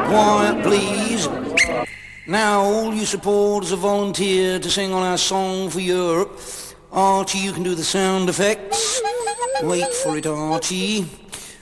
Quiet, please. Now, all you supporters have volunteered to sing on our song for Europe. Archie, you can do the sound effects. Wait for it, Archie.